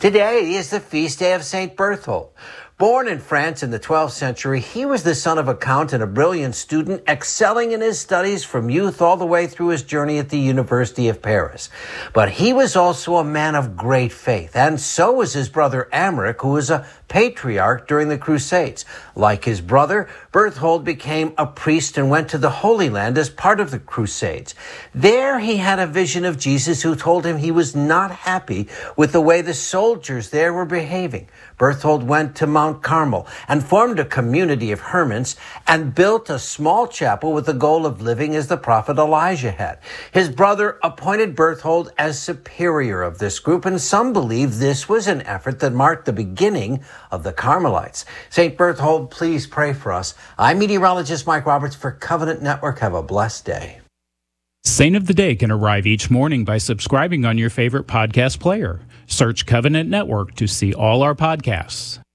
Today is the feast day of St. Berthold. Born in France in the 12th century, he was the son of a count and a brilliant student, excelling in his studies from youth all the way through his journey at the University of Paris. But he was also a man of great faith, and so was his brother Amric, who was a patriarch during the Crusades. Like his brother, Berthold became a priest and went to the Holy Land as part of the Crusades. There he had a vision of Jesus who told him he was not happy with the way the soldiers there were behaving. Berthold went to Mount Carmel and formed a community of hermits and built a small chapel with the goal of living as the prophet Elijah had. His brother appointed Berthold as superior of this group, and some believe this was an effort that marked the beginning of the Carmelites. St. Berthold, please pray for us. I'm meteorologist Mike Roberts for Covenant Network. Have a blessed day. Saint of the Day can arrive each morning by subscribing on your favorite podcast player. Search Covenant Network to see all our podcasts.